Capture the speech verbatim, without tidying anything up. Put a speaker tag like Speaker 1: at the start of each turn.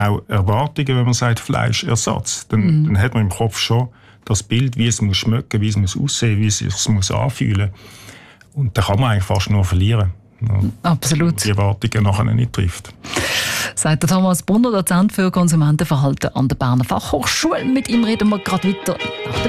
Speaker 1: auch Erwartungen, wenn man sagt Fleischersatz. Dann, mhm. dann hat man im Kopf schon das Bild, wie es muss schmecken, wie es muss aussehen, wie es sich muss anfühlen. Und da kann man eigentlich fast nur verlieren. Ja,
Speaker 2: absolut.
Speaker 1: Die Erwartungen nachher nicht trifft.
Speaker 2: Sagt der Thomas Brunner, Dozent für Konsumentenverhalten an der Berner Fachhochschule. Mit ihm reden wir gerade weiter nach der